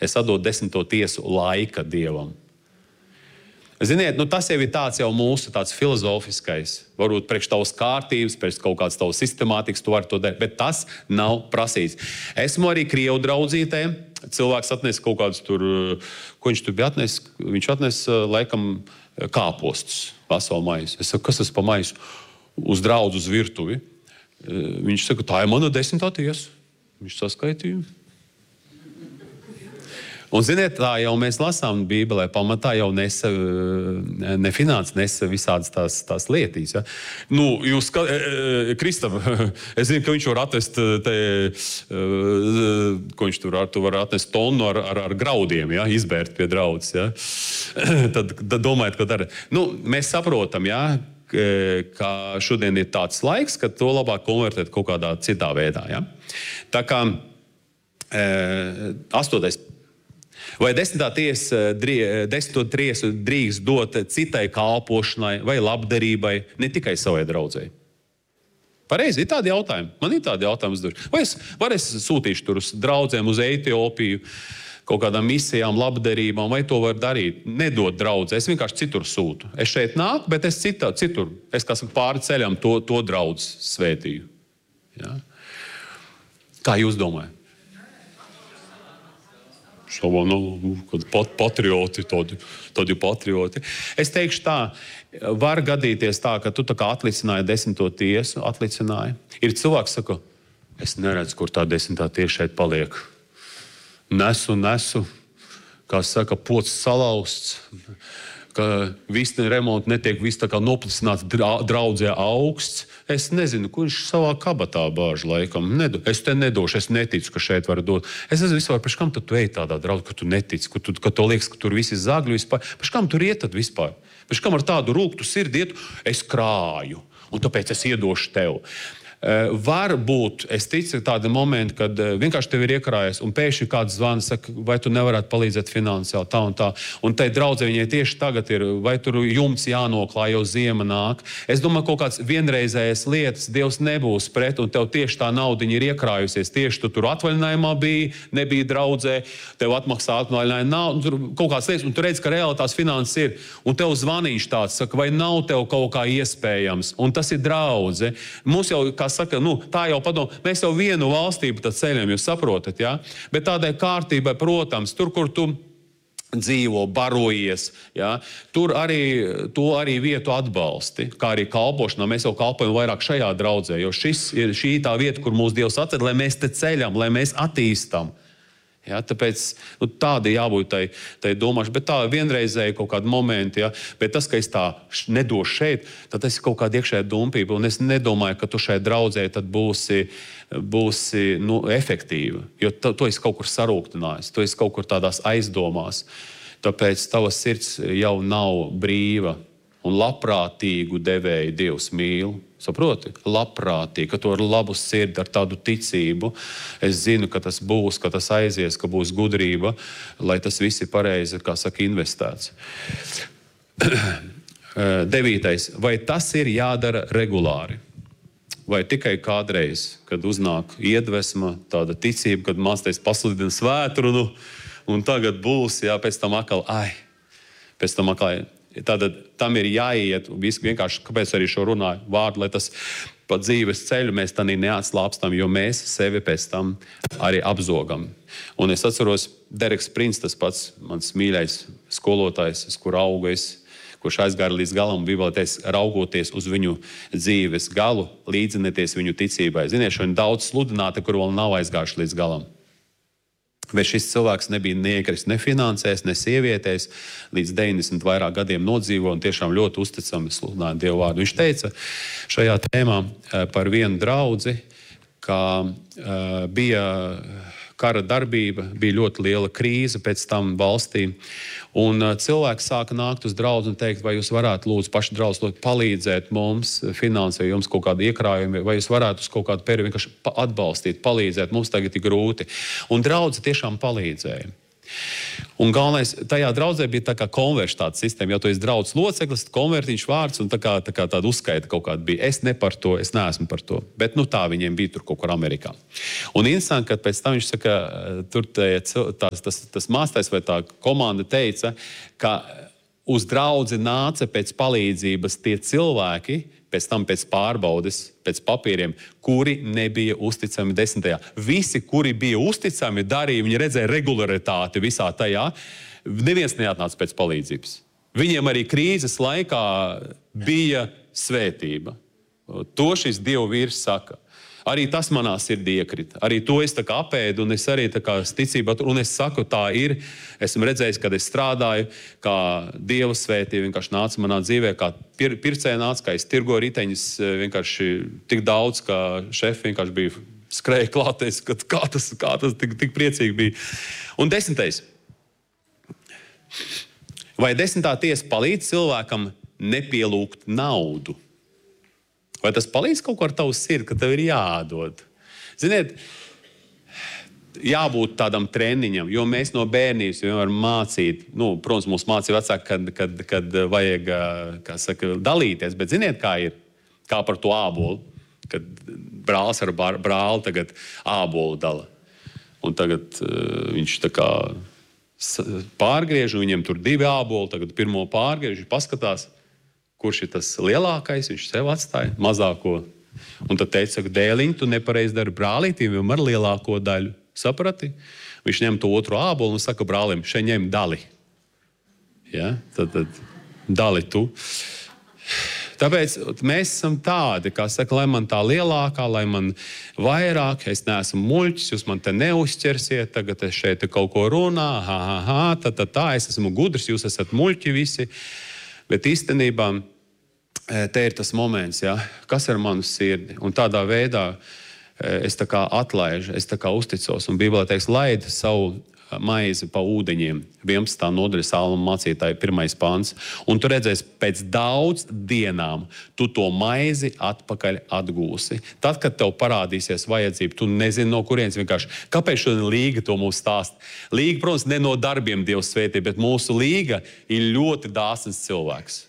Es atdodu 10. tiesu laika Dievam. Ziniet, tas jau ir tāds jau mūsu tāds filozofiskais, varbūt priekš tavas kārtības, priekš kaut kāds tavas sistemātikas, tu vari to darīt, bet tas nav prasīts. Esmu arī Krievu draudzītē, cilvēks atnesa kaut kādus tur, ko viņš tur bija atnesis, viņš atnesa laikam kāpostus, veselu maisu. Es saku, kas tas pa maisu? Uz draudzu uz virtuvi. Viņš saka, tā ir mana 10. tiesa. Viņš saskaitīja. Un, ziniet, tā jau mēs lasām Bībelē, pamatā jau nesa visādas tās lietīs. Ja? Jūs, Kristap, es zinu, ka viņš var atnest, ko viņš tur tu var atnest tonu ar graudiem, ja? Izbērt pie draudzes. Ja? tad domājiet, ko dara. Mēs saprotam, ja? Ka šodien ir tāds laiks, ka to labāk konvertēt kaut kādā citā veidā. Ja? Tā kā 8. Vai 10. tiesu drīkst dot citai kalpošanai vai labdarībai, ne tikai savai draudzei? Pareizi, ir tādi jautājumi. Man ir tādi jautājumi. Vai es sūtīšu tur uz draudzēm, uz Etiopiju, kaut kādām misijām, labdarībām, vai to var darīt? Nedot draudzē, es vienkārši citur sūtu. Es šeit nāku, bet es citur. Es kā saku, pāri ceļam to draudz svētīju. Ja? Kā jūs domājat? Patrioti, tādi patrioti. Es teikšu tā, var gadīties tā, ka tu tā kā atlicināji 10. tiesu, Ir cilvēks, saka, es neredzu, kur tā 10. tiesa šeit paliek. Nesu, kā saka, pods salausts, ka viss remonts netiek viss tā kā noplicināts draudzē augsts. Es nezinu, kurš savā kabatā bāž laikam. Es te nedošu, es neticu, ka šeit var dot. Es nezinu vispār, pēc kam tu ej tādā draudzē, ka tu netici, ka tu liekas, ka tur visi zagļu vispār. Pēc kam tur iet tad vispār? Pēc kam ar tādu rūgtu sirdi iet? Es krāju, un tāpēc es iedošu tev. Var būt, es ticu, tādi momenti, kad vienkārši tev ir iekrājies un pēkšņi kāds zvana, saka, vai tu nevarētu palīdzēt finansiāli tā un tā. Un tai draudzē viņai tieši tagad ir, vai tur jumts jānoklāj, jau ziema nāk. Es domāju, kaut kāds vienreizējas lietas Dievs nebūs pret, un tev tieši tā naudiņa ir iekrājusies. Tieši tu tur atvaļinājumā nebija draudzē, tev atmaksā atvaļinājumu naudu, kaut kāds lietas, un tu redz, ka reāli tās finanses ir. Un tev zvaniņš tāds, saka, vai nav tev kaut kā iespējams. Un tas ir draudze. Mums jau, kā saka, tā jau padomā, mēs jau vienu valstību tad ceļam, jūs saprotat, ja? Bet tādai kārtībai, protams, tur, kur tu dzīvo, barojies, ja? Tur to arī vietu atbalsti, kā arī kalpošanā. Mēs jau kalpojam vairāk šajā draudzē, jo šī tā vieta, kur mūs Dievs atved, lai mēs te ceļam, lai mēs attīstam. Ja, tāpēc tāda jābūt tai domāšana, bet tā vienreizēja kaut kādi momenti, ja, bet tas, ka es tā nedošu šeit, tad tas ir kaut kāda iekšējā dumpība, un es nedomāju, ka tu šai draudzē tad būsi efektīva, jo to esi kaut kur sarūktinājis, to esi kaut kur tādās aizdomās, tāpēc tava sirds jau nav brīva, un labprātīgu devēju Dievs mīl. Saproti? Labprātīgi, ka to ar labu sirdi, ar tādu ticību. Es zinu, ka tas būs, ka tas aizies, ka būs gudrība, lai tas viss ir pareizi, kā saka, investēts. 9. Vai tas ir jādara regulāri? Vai tikai kādreiz, kad uznāk iedvesma, tāda ticība, kad mācīties pasludina svētru, un tagad būs, jā, pēc tam atkal. Tātad tam ir jāiet, vienkārši, kāpēc arī šo runāju vārdu, lai tas pa dzīves ceļu mēs tā neatslāpstam, jo mēs sevi pēc tam arī apzogam. Un es atceros, Dereks Prins, tas pats mans mīļais skolotājs, kur augu kurš aizgāja līdz galam, Bībelē teica, raugoties uz viņu dzīves galu, līdzinieties viņu ticībai. Ziniet, šodien daudz sludināti, kur vēl nav aizgājuši līdz galam. Bet šis cilvēks nebija niekris ne finansēs, ne sievietēs, līdz 90 vairāk gadiem nodzīvo un tiešām ļoti uzticami sludināja Dievu vārdu. Viņš teica šajā tēmā par vienu draudzi, ka bija kara darbība, bija ļoti liela krīze pēc tam valstī. Un cilvēki sāka nākt uz draudzi un teikt, vai jūs varētu lūdzu paši draudzi palīdzēt mums, finansēt jums kaut kādu iekrājumu, vai jūs varētu uz kaut kādu periodu vienkārši atbalstīt, palīdzēt, mums tagad ir grūti. Un draudzi tiešām palīdzēja. Un galvenais, tajā draudzē bija tā kā konvertāta sistēma. Ja tu esi draudzes loceklis, tad konvertiņš vārds un tā kā tāda uzskaita kaut kāda bija. Es ne par to, es neesmu par to. Bet tā viņiem bija tur kaut kur Amerikā. Un interesanti, ka pēc tam viņš saka, tur tas māstais vai tā komanda teica, ka uz draudzi nāca pēc palīdzības tie cilvēki, pēc tam pēc pārbaudes, pēc papīriem, kuri nebija uzticami 10. Visi, kuri bija uzticami, darīja, viņi redzēja regularitāti visā tajā. Neviens neatnāca pēc palīdzības. Viņiem arī krīzes laikā bija svētība. To šis Dievu vīrs saka. Arī tas manā sirdī iekrita. Arī to es tā kā apēdu, un es arī tā kā ticībā, un es saku, tā ir. Esmu redzējis, kad es strādāju, kā Dieva svētība vienkārši nāca manā dzīvē, kā pircēja nāca, kā es tirgoju riteņus vienkārši tik daudz, kā šefi vienkārši bija skrēja klāties, kā tas tik priecīgi bija. Un 10. Vai 10. tiesa palīdz cilvēkam nepielūgt naudu? Vai tas palīdz kaut ko ar tavu sirdi, ka tev ir jādod? Ziniet, jābūt tādam treniņam, jo mēs no bērnības vienmēr mācīt, protams, mūs mācīja vecāki, kad vajag, kā saka, dalīties, bet ziniet, kā ir? Kā par to ābolu, kad brālis ar brāli tagad ābolu dala. Un tagad viņš tā kā pārgriež, un viņiem tur 2 āboli, tagad pirmo pārgriež, viņš paskatās, kurš ir tas lielākais, viņš sev atstāja mazāko. Un tad teica, ka dēliņ, tu nepareizi dari brālītim, vienmēr lielāko daļu. Saprati? Viņš ņem to otru ābolu un saka brālim, šeit ņem dali. Ja? Tad dali tu. Tāpēc mēs esam tādi, kā saka, lai man tā lielākā, lai man vairāk, es neesmu muļķis, jūs man te neuzķersiet, tagad es šeit kaut ko runā, tā, es esmu gudrs, jūs esat muļķi visi. Bet īstenībā te ir tas moments, ja, kas ar manu sirdi. Un tādā veidā es tā kā atlaižu, es tā kā uzticos. Un Bībelē teiks, laid savu maizi pa ūdeņiem. 11. nodaļa Salma mācītāja 1. pāns. Un tu redzēsi, pēc daudz dienām tu to maizi atpakaļ atgūsi. Tad, kad tev parādīsies vajadzība, tu nezini no kurienes vienkārši. Kāpēc šodien Līga to mums stāsta? Līga, protams, ne no darbiem Dievs svētī, bet mūsu Līga ir ļoti dāsns cilvēks.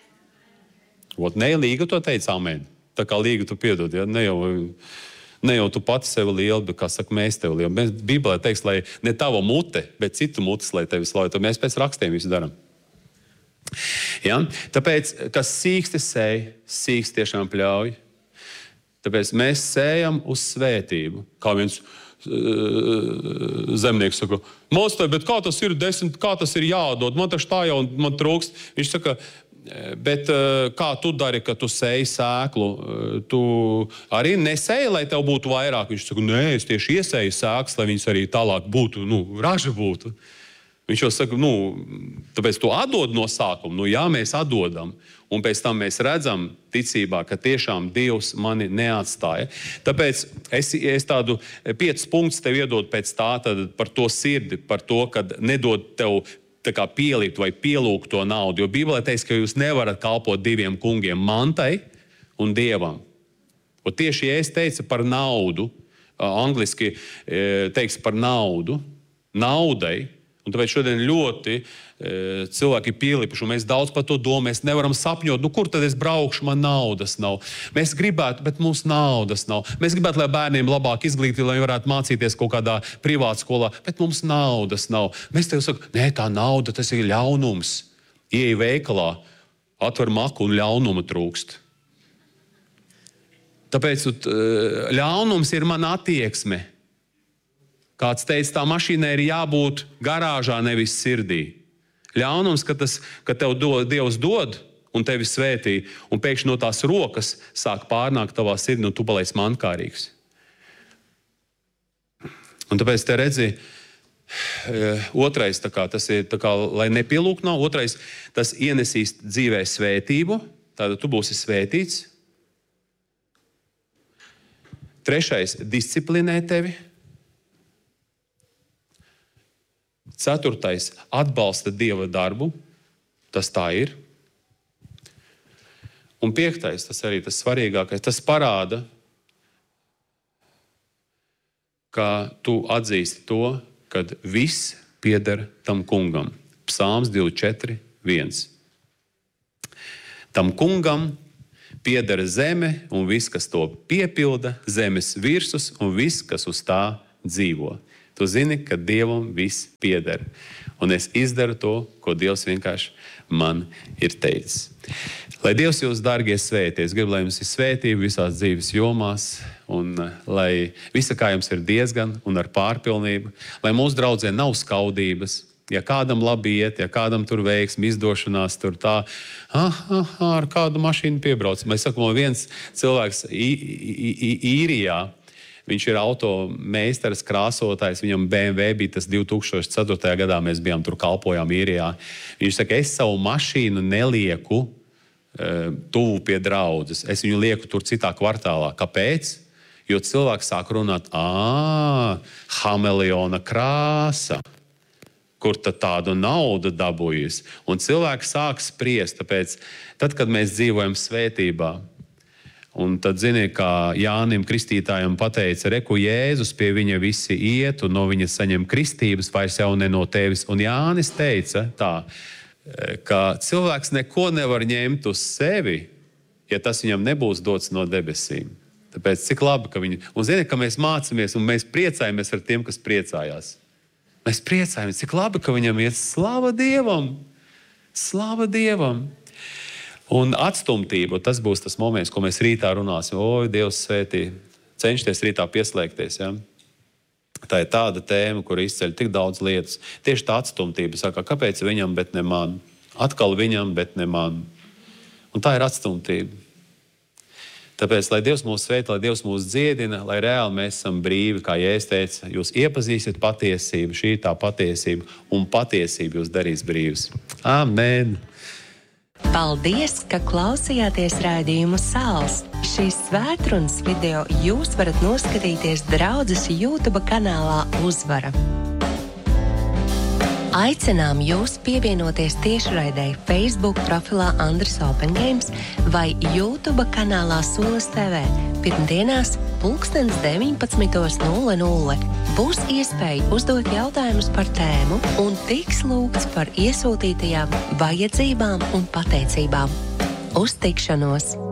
Ne Līga to teica, amen. Tā kā Līga tu piedod, ja? Ne jau tu pati sevi lieli, bet, kā saka, mēs tevi lieli. Mēs Bībelē teiks, lai ne tava mute, bet citu mutes, lai tevi slavētu. Mēs pēc rakstiem visu darām. Ja? Tāpēc, kas sīksti sēj, sīksti tiešām pļauj. Tāpēc mēs sējam uz svētību. Kā viens zemnieks saka, Mostai, bet kā tas ir 10, kā tas ir jādod? Man taču tā jau man trūkst. Viņš saka, bet kā tu dari, kad tu sēji sēklu? Tu arī nesēji, lai tev būtu vairāk. Viņš saka, nē, es tieši iesēju sēklas, lai viņas arī tālāk būtu, raža būtu. Viņš jau saka, tāpēc tu atdod no sākuma. Jā, mēs atdodam. Un pēc tam mēs redzam ticībā, ka tiešām Dievs mani neatstāja. Tāpēc es tādu 5 punktus tev iedodu pēc tā, par to sirdi, par to, kad nedod tev tā kā pielikt vai pielūgt to naudu. Jo Bībelē teiks, ka jūs nevarat kalpot 2 kungiem, mantai un Dievam. Un tieši, ja es teicu par naudu, angliski teiks par naudu, naudai, un tāpēc šodien ļoti cilvēki pielipuši, un mēs daudz par to domājam, mēs nevaram sapņot, kur tad es braukšu, man naudas nav. Mēs gribētu, bet mums naudas nav. Mēs gribētu, lai bērniem labāk izglītība, lai varētu mācīties kaut kādā privāta skolā, bet mums naudas nav. Mēs tev sakam, nē, tā nauda, tas ir ļaunums. Ieej veikalā, atver maku un ļaunuma trūkst. Tāpēc ļaunums ir mana attieksme. Kāds teica, tā mašīnai ir jābūt garāžā, nevis sirdī. Ļaunums, ka tev Dievs dod un tevi svētī, un pēkšņi no tās rokas sāk pārnākt tavā sirdī, un tu paliec mankārīgs. Un tāpēc te redzi, otrais, tas ir, lai nepielūgt nav, otrais, tas ienesīs dzīvē svētību, tātad tu būsi svētīts. Trešais, disciplinē tevi. 4. atbalsta Dieva darbu, tas tā ir. Un 5. tas arī tas svarīgākais, tas parāda, ka tu atzīsti to, ka viss, pieder tam kungam. Psalms 24:1. Tam kungam pieder zeme un viss, kas to piepilda, zemes virsus un viss, kas uz tā dzīvo. Tu zini, ka Dievam viss pieder. Un es izdaru to, ko Dievs vienkārši man ir teicis. Lai Dievs jūs, dārgie, svētī. Es gribu, lai jums ir svētība visās dzīves jomās, un lai visa, kā jums ir diezgan un ar pārpilnību, lai mūsu draudzē nav skaudības. Ja kādam labi iet, ja kādam tur veiksmi, izdošanās, tur tā, ar kādu mašīnu piebrauc. Mēs sakām, viens cilvēks Īrijā, viņš ir automeistars, krāsotājs, viņam BMW bija tas 2004. gadā, mēs bijām tur, kalpojām Īrijā. Viņš saka, es savu mašīnu nelieku tuvu pie draudzes, es viņu lieku tur citā kvartālā. Kāpēc? Jo cilvēks sāk runāt, hameleona krāsa. Kur tad tādu naudu dabūjis? Un cilvēks sāk spriest, tāpēc tad, kad mēs dzīvojam svētībā, un tad, zini, kā Jānim Kristītājam pateica, reku Jēzus pie viņa visi iet, un no viņa saņem kristības, vairs jau ne no tevis. Un Jānis teica tā, ka cilvēks neko nevar ņemt uz sevi, ja tas viņam nebūs dots no debesīm. Tāpēc cik labi, ka viņi... Un zini, ka mēs mācāmies, un mēs priecājamies ar tiem, kas priecājās. Mēs priecājamies, cik labi, ka viņam iet slava Dievam. Slava Dievam. Un atstumtība, tas būs tas moments, ko mēs rītā runāsim. Oi, Dievs svētī, cenšties rītā pieslēgties. Ja? Tā ir tāda tēma, kur izceļ tik daudz lietas. Tieši tā atstumtība. Saka, kāpēc viņam, bet ne man? Atkal viņam, bet ne man. Un tā ir atstumtība. Tāpēc, lai Dievs mūs svētī, lai Dievs mūs dziedina, lai reāli mēs esam brīvi, kā Jēzus teica, jūs iepazīsiet patiesību, šī ir tā patiesība, un patiesība jūs darīs brīvus. Amen! Paldies, ka klausījāties raidījumu Sāls. Šīs svētrunas video jūs varat noskatīties draudzes YouTube kanālā Uzvara. Aicinām jūs pievienoties tiešraidei Facebook profilā Andris Open Games vai YouTube kanālā Solis TV. Pirmdienās 19:00 būs iespēja uzdot jautājumus par tēmu un tiks lūgts par iesūtītajām vajadzībām un pateicībām. Uz tikšanos!